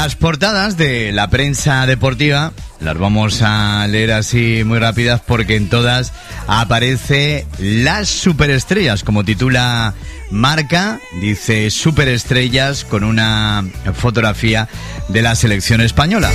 Las portadas de la prensa deportiva las vamos a leer así muy rápidas porque en todas aparece las superestrellas, como titula Marca, dice superestrellas con una fotografía de la selección española.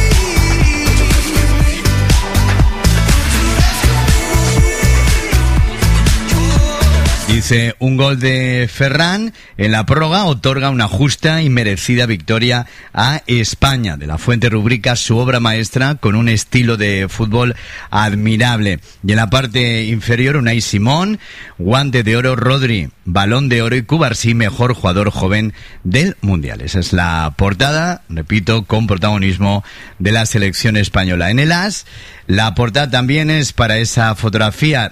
Dice, un gol de Ferran en la prórroga otorga una justa y merecida victoria a España. De la Fuente rubrica su obra maestra con un estilo de fútbol admirable. Y en la parte inferior, Unai Simón, guante de oro Rodri, balón de oro y Cubarsí, mejor jugador joven del Mundial. Esa es la portada, repito, con protagonismo de la selección española. En el AS, la portada también es para esa fotografía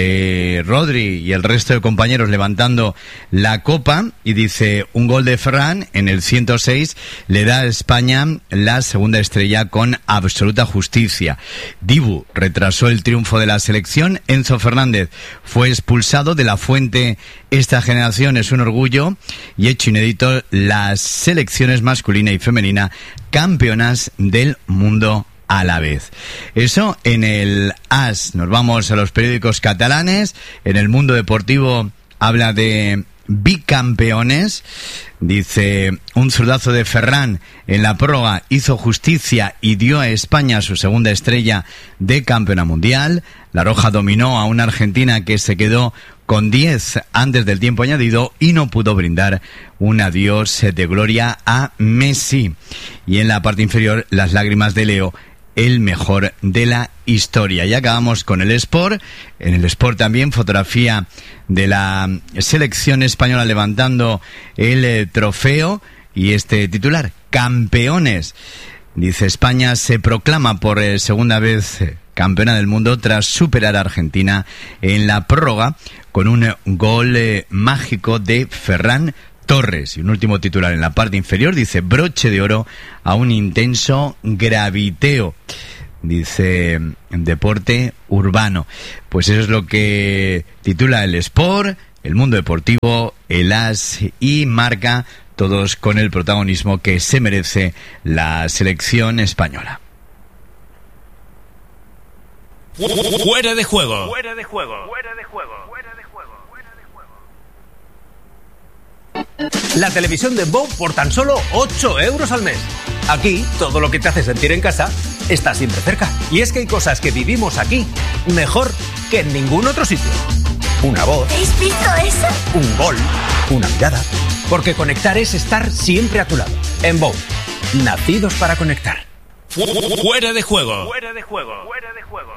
de Rodri y el resto de compañeros levantando la copa y dice, un gol de Ferran en el 106 le da a España la segunda estrella con absoluta justicia. Dibu retrasó el triunfo de la selección. Enzo Fernández fue expulsado. De la Fuente, esta generación es un orgullo y hecho inédito, las selecciones masculina y femenina campeonas del mundo a la vez. Eso en el AS. Nos vamos a los periódicos catalanes. En el Mundo Deportivo habla de bicampeones. Dice, un zurdazo de Ferran en la prórroga hizo justicia y dio a España su segunda estrella de campeona mundial. La Roja dominó a una Argentina que se quedó con 10 antes del tiempo añadido y no pudo brindar un adiós de gloria a Messi. Y en la parte inferior, las lágrimas de Leo, el mejor de la historia. Y acabamos con el Sport. En el Sport también fotografía de la selección española levantando el trofeo y este titular, campeones. Dice, España se proclama por segunda vez campeona del mundo tras superar a Argentina en la prórroga con un gol mágico de Ferran Torres. Y un último titular en la parte inferior, dice, broche de oro a un intenso graviteo. Dice, deporte urbano. Pues eso es lo que titula el Sport, el Mundo Deportivo, el AS y Marca, todos con el protagonismo que se merece la selección española. Fuera de juego. Fuera de juego. Fuera de juego. La televisión de Bow por tan solo 8 euros al mes. Aquí, todo lo que te hace sentir en casa está siempre cerca. Y es que hay cosas que vivimos aquí mejor que en ningún otro sitio. Una voz. ¿Habéis visto eso? Un gol. Una mirada. Porque conectar es estar siempre a tu lado. En Bow, nacidos para conectar. Fuera de juego. Fuera de juego. Fuera de juego.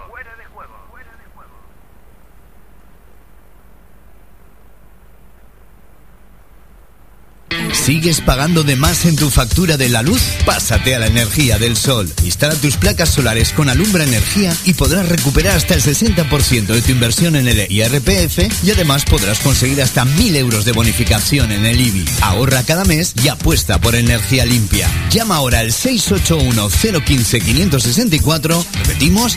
¿Sigues pagando de más en tu factura de la luz? Pásate a la energía del sol. Instala tus placas solares con Alumbra Energía y podrás recuperar hasta el 60% de tu inversión en el IRPF y además podrás conseguir hasta 1.000 euros de bonificación en el IBI. Ahorra cada mes y apuesta por energía limpia. Llama ahora al 681-015-564. Repetimos,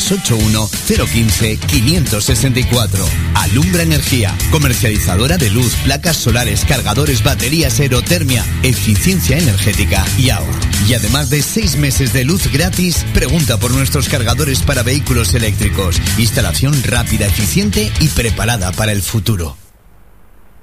681-015-564. Alumbra Energía, comercializadora de luz, placas solares, cargadores, baterías, aerotermia, eficiencia energética y ahorro. Y además de 6 meses de luz gratis, pregunta por nuestros cargadores para vehículos eléctricos. Instalación rápida, eficiente y preparada para el futuro.